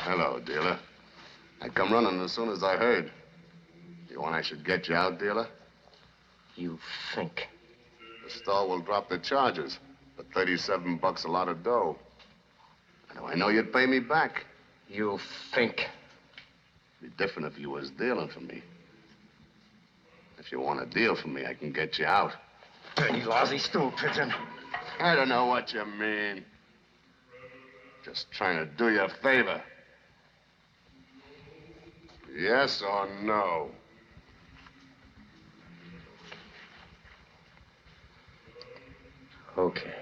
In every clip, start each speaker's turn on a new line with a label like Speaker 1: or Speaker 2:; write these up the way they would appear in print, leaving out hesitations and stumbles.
Speaker 1: Hello, dealer. I come running as soon as I heard. You want I should get you out, dealer?
Speaker 2: You think?
Speaker 1: The store will drop the charges. But $37 a lot of dough. I know you'd pay me back.
Speaker 2: You think?
Speaker 1: It'd be different if you was dealing for me. If you want a deal from me, I can get you out.
Speaker 2: Dirty, lousy stool pigeon.
Speaker 1: I don't know what you mean. Just trying to do you a favor. Yes or no?
Speaker 2: Okay.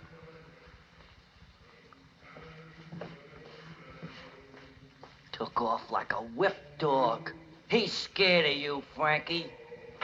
Speaker 3: Took off like a whipped dog. He's scared of you, Frankie.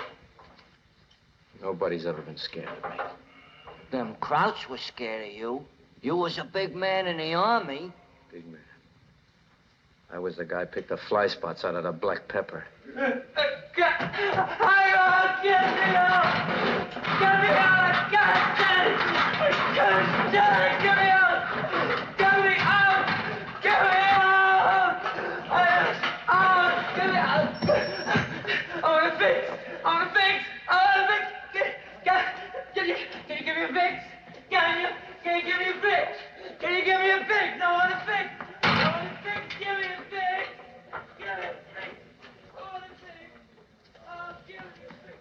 Speaker 2: Nobody's ever been scared of me.
Speaker 3: Them Krauts were scared of you. You was a big man in the army.
Speaker 2: Big man. I was the guy who picked the fly spots out of the black pepper.
Speaker 3: Get me out! Get me out! Get me out! God damn it! God damn it! Get me out! Get me out! Get me out! Get me out! I want a fix! I want a fix! I want a fix! Can you give me a fix? Can you give me a fix? Can you give me a fix? I want a fix! I want a fix! Give me a fix! Give me a fix! I want a fix! Oh, give me a fix!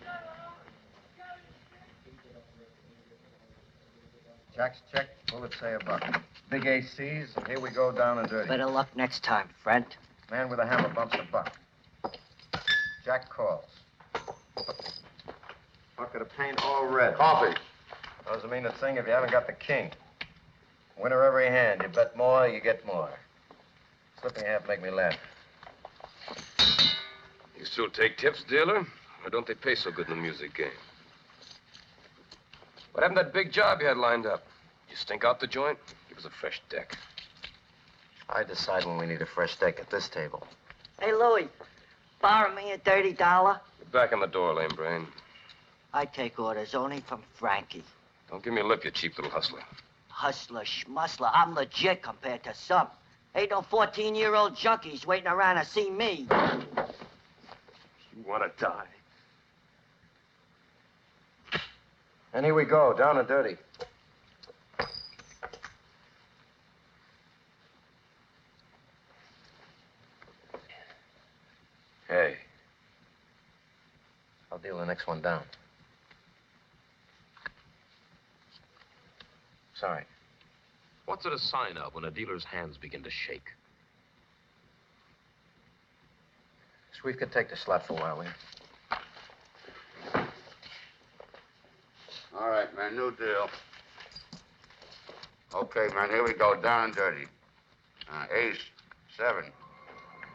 Speaker 4: Jack's check, bullets say $1. Big ACs, and here we go down and dirty.
Speaker 3: Better luck next time, friend.
Speaker 4: Man with a hammer bumps $1. Jack calls. Bucket of paint all red.
Speaker 1: Coffee.
Speaker 4: Doesn't mean a thing if you haven't got the king. Winner every hand. You bet more, you get more. Slipping half make me laugh.
Speaker 5: You still take tips, dealer? Or don't they pay so good in the music game? What happened to that big job you had lined up? You stink out the joint? Give us a fresh deck.
Speaker 4: I decide when we need a fresh deck at this table.
Speaker 3: Hey, Louie, borrow me a $30.
Speaker 5: Get back in the door, lame brain.
Speaker 3: I take orders only from Frankie.
Speaker 5: Don't give me a lip, you cheap little hustler.
Speaker 3: Hustler, schmusler, I'm legit compared to some. Ain't no 14-year-old junkies waiting around to see me.
Speaker 5: You want to die?
Speaker 4: And here we go, down and dirty.
Speaker 5: Hey.
Speaker 4: I'll deal the next one down. Sorry.
Speaker 5: What's it a sign of when a dealer's hands begin to shake?
Speaker 4: Sweet could take the slot for a while, will you?
Speaker 1: All right, man, new deal. Okay, man, here we go, down and dirty. Ace, 7.